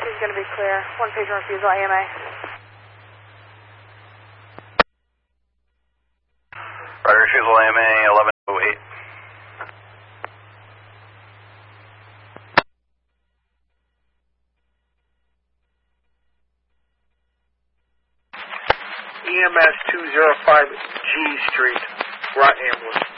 He's going to be clear. One patient refusal, AMA. Right refusal, AMA 1108. EMS 205 G Street, brought ambulance.